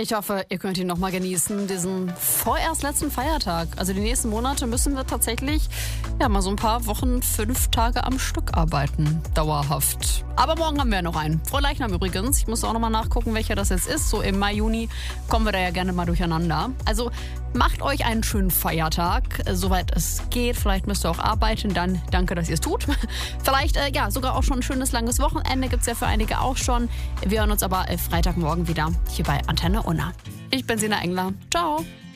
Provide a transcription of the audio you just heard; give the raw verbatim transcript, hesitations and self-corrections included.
Ich hoffe, ihr könnt ihn noch mal genießen, diesen vorerst letzten Feiertag. Also die nächsten Monate müssen wir tatsächlich ja mal so ein paar Wochen, fünf Tage am Stück arbeiten. Dauerhaft. Aber morgen haben wir ja noch einen. Frohleichnam übrigens. Ich muss auch noch mal nachgucken, welcher das jetzt ist. So im Mai, Juni kommen wir da ja gerne mal durcheinander. Also macht euch einen schönen Feiertag, soweit es geht. Vielleicht müsst ihr auch arbeiten, dann danke, dass ihr es tut. Vielleicht äh, ja sogar auch schon ein schönes langes Wochenende, gibt es ja für einige auch schon. Wir hören uns aber äh, Freitagmorgen wieder hier bei Antenne Unna. Ich bin Sina Engler. Ciao.